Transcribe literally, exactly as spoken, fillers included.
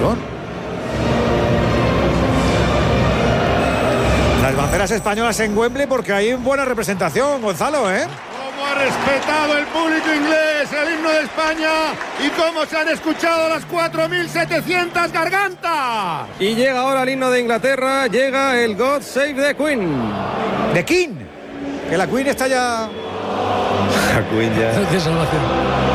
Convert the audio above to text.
montón. Las banderas españolas en Wembley porque hay buena representación, Gonzalo, ¿eh? Cómo ha respetado el público inglés el himno de España y cómo se han escuchado las cuatro mil setecientas gargantas. Y llega ahora el himno de Inglaterra, llega el God Save the Queen. The King, que la Queen está ya... La Queen ya... De salvación.